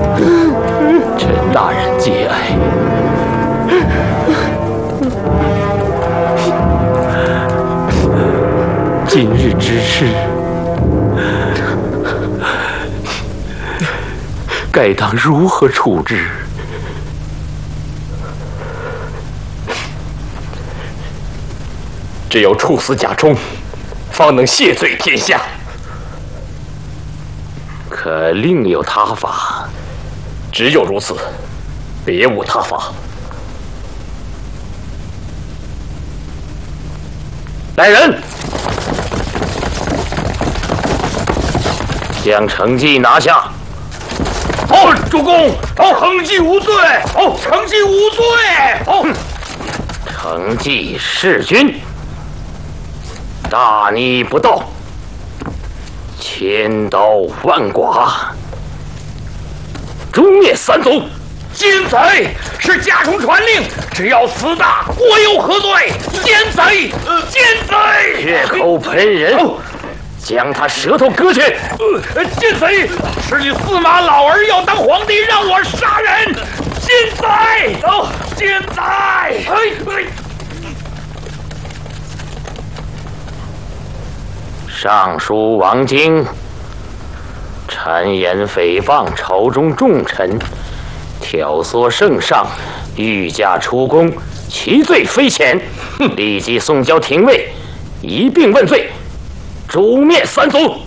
陈大人节哀。今日之事，该当如何处置？只有处死贾充，方能谢罪天下。可另有他法？只有如此，别无他法。来人，将程济拿下。主公，程济无罪。程济无罪。程济弑君，大逆不道，千刀万剐，诛灭三族。奸贼！是贾充传令，只要死大，国有何罪？奸贼！奸贼！血口喷人，将他舌头割去。奸贼！是你司马老儿要当皇帝，让我杀人！奸贼！奸贼！尚书王经谗言诽谤朝中重臣，挑唆圣上，御驾出宫，其罪非浅。立即送交廷尉，一并问罪，诛灭三族。